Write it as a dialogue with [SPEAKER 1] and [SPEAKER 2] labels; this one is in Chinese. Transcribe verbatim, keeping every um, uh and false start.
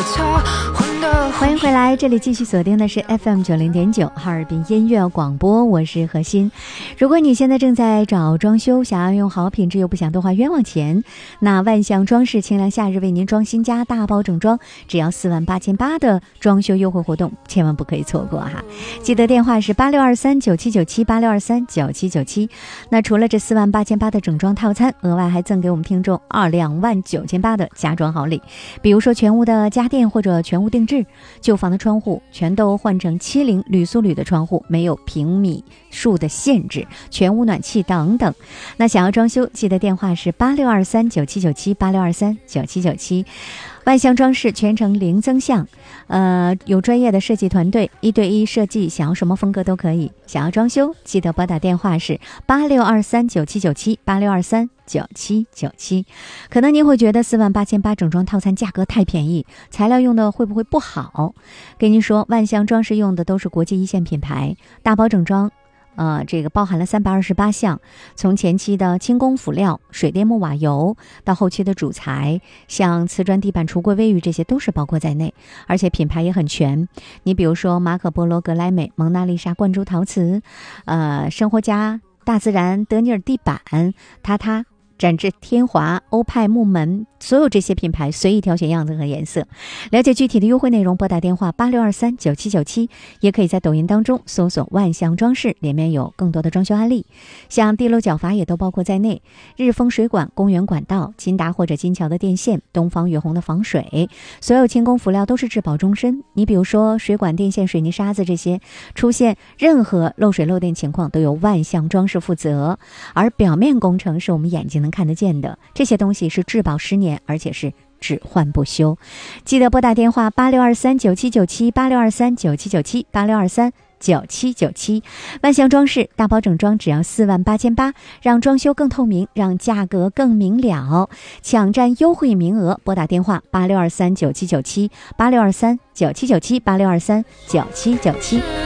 [SPEAKER 1] 欢迎回来，这里继续锁定的是 F M 九零点九哈尔滨音乐广播，我是何欣。如果你现在正在找装修，想要用好品质又不想多花冤枉钱，那万象装饰清凉夏日为您装新家大包整装，只要四万八千八的装修优惠活动，千万不可以错过哈！记得电话是八六二三九七九七八六二三九七九七。那除了这四万八千八的整装套餐，额外还赠给我们听众二两万九千八的家装好礼，比如说全屋的家电或者全屋定制。旧房的窗户全都换成七零铝塑铝的窗户，没有平米数的限制，全屋暖气等等。那想要装修，记得电话是八六二三九七九七八六二三九七九七。万象装饰全程零增项，呃，有专业的设计团队，一对一设计，想要什么风格都可以。想要装修，记得拨打电话是八六二三九七九七八六二三九七九七。可能您会觉得四万八千八整装套餐价格太便宜，材料用的会不会不好？跟您说，万象装饰用的都是国际一线品牌，大包整装。呃，这个包含了三百二十八项，从前期的轻工辅料、水电木瓦油，到后期的主材，像瓷砖、地板、橱柜、卫浴，这些都是包括在内，而且品牌也很全。你比如说马可波罗、格莱美、蒙娜丽莎、冠珠陶瓷，呃，生活家、大自然、德尼尔地板、塔塔。展翅天华、欧派木门，所有这些品牌随意挑选样子和颜色。了解具体的优惠内容，拨打电话八六二三九七九七，也可以在抖音当中搜索万象装饰，里面有更多的装修案例，像地漏角阀也都包括在内。日丰水管、公园管道、金达或者金桥的电线、东方远红的防水，所有轻工辅料都是质保终身。你比如说水管、电线、水泥、沙子这些，出现任何漏水漏电情况，都由万象装饰负责。而表面工程是我们眼睛能看得见的，这些东西是质保十年，而且是只换不修。记得拨打电话八六二三九七九七八六二三九七九七八六二三九七九七。万象装饰大包整装只要四万八千八，让装修更透明，让价格更明了。抢占优惠名额，拨打电话八六二三九七九七八六二三九七九七八六二三九七九七。